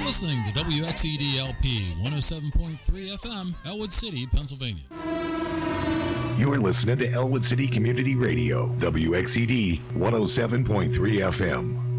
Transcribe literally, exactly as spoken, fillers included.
listening to W X E D L P one oh seven point three F M, Elwood City, Pennsylvania. You're listening to Elwood City Community Radio, W X E D one oh seven point three F M.